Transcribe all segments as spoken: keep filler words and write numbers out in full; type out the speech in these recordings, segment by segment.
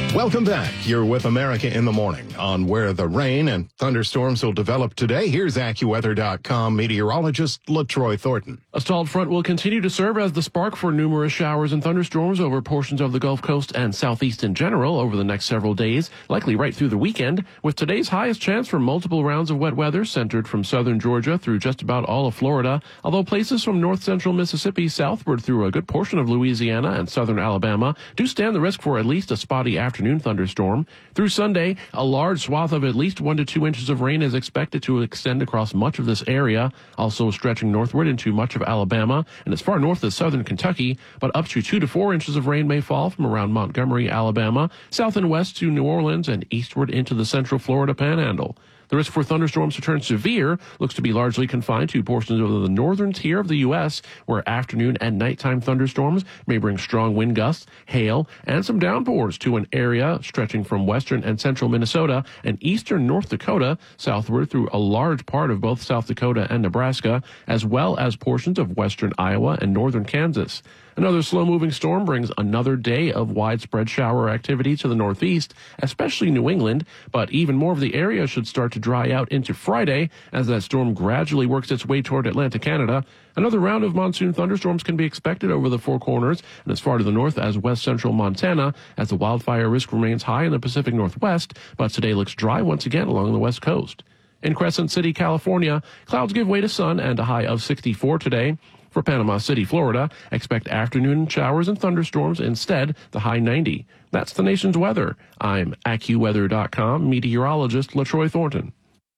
Welcome back. You're with America in the Morning. On where the rain and thunderstorms will develop today, here's AccuWeather dot com meteorologist LaTroy Thornton. A stalled front will continue to serve as the spark for numerous showers and thunderstorms over portions of the Gulf Coast and southeast in general over the next several days, likely right through the weekend, with today's highest chance for multiple rounds of wet weather centered from southern Georgia through just about all of Florida, although places from north central Mississippi southward through a good portion of Louisiana and southern Alabama do stand the risk for at least a spotty afternoon thunderstorm. Through Sunday, a large swath of at least one to two inches of rain is expected to extend across much of this area, also stretching northward into much of Alabama and as far north as southern Kentucky, but up to two to four inches of rain may fall from around Montgomery, Alabama, south and west to New Orleans and eastward into the central Florida panhandle. The risk for thunderstorms to turn severe looks to be largely confined to portions of the northern tier of the U S, where afternoon and nighttime thunderstorms may bring strong wind gusts, hail, and some downpours to an area stretching from western and central Minnesota and eastern North Dakota southward through a large part of both South Dakota and Nebraska, as well as portions of western Iowa and northern Kansas. Another slow-moving storm brings another day of widespread shower activity to the northeast, especially New England, but even more of the area should start to dry out into Friday as that storm gradually works its way toward Atlantic Canada. Another round of monsoon thunderstorms can be expected over the Four Corners and as far to the north as west central Montana, as the wildfire risk remains high in the Pacific Northwest, but today looks dry once again along the west coast. In Crescent City, California, clouds give way to sun and a high of sixty-four today. For Panama City, Florida, expect afternoon showers and thunderstorms, instead the high ninety. That's the nation's weather. I'm AccuWeather dot com meteorologist LaTroy Thornton.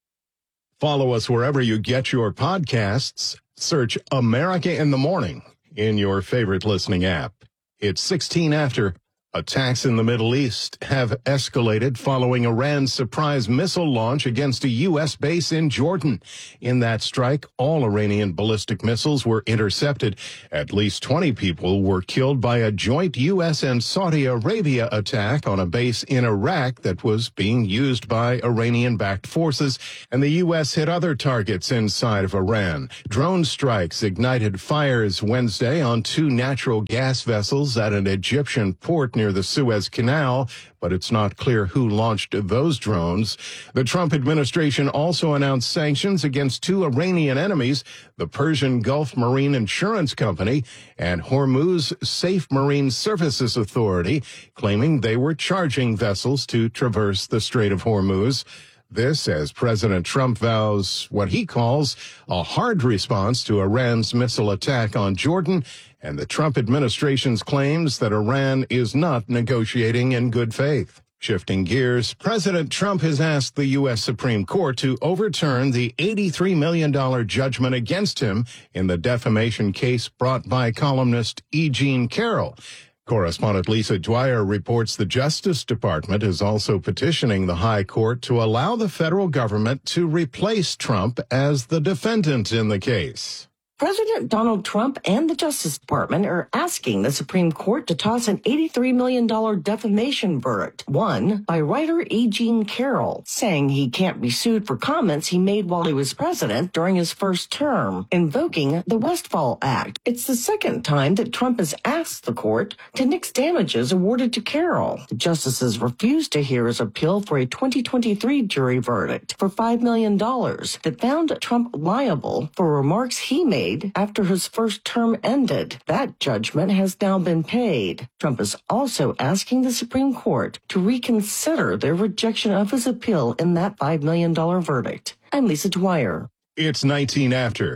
Follow us wherever you get your podcasts. Search America in the Morning in your favorite listening app. It's sixteen after. Attacks in the Middle East have escalated following Iran's surprise missile launch against a U S base in Jordan. In that strike, all Iranian ballistic missiles were intercepted. At least twenty people were killed by a joint U S and Saudi Arabia attack on a base in Iraq that was being used by Iranian-backed forces, and the U S hit other targets inside of Iran. Drone strikes ignited fires Wednesday on two natural gas vessels at an Egyptian port near near the Suez Canal, but it's not clear who launched those drones. The Trump administration also announced sanctions against two Iranian enemies, the Persian Gulf Marine Insurance Company and Hormuz Safe Marine Services Authority, claiming they were charging vessels to traverse the Strait of Hormuz. This as President Trump vows what he calls a hard response to Iran's missile attack on Jordan and the Trump administration's claims that Iran is not negotiating in good faith. Shifting gears, President Trump has asked the U S Supreme Court to overturn the eighty-three million dollars judgment against him in the defamation case brought by columnist E. Jean Carroll. Correspondent Lisa Dwyer reports the Justice Department is also petitioning the High Court to allow the federal government to replace Trump as the defendant in the case. President Donald Trump and the Justice Department are asking the Supreme Court to toss an eighty-three million dollars defamation verdict, won by writer E. Jean Carroll, saying he can't be sued for comments he made while he was president during his first term, invoking the Westfall Act. It's the second time that Trump has asked the court to nix damages awarded to Carroll. The justices refused to hear his appeal for a twenty twenty-three jury verdict for five million dollars that found Trump liable for remarks he made after his first term ended. That judgment has now been paid. Trump is also asking the Supreme Court to reconsider their rejection of his appeal in that five million dollars verdict. I'm Lisa Dwyer. It's nineteen after.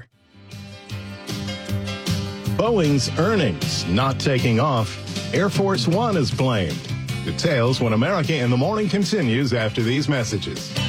Boeing's earnings not taking off. Air Force One is blamed. Details when America in the Morning continues after these messages.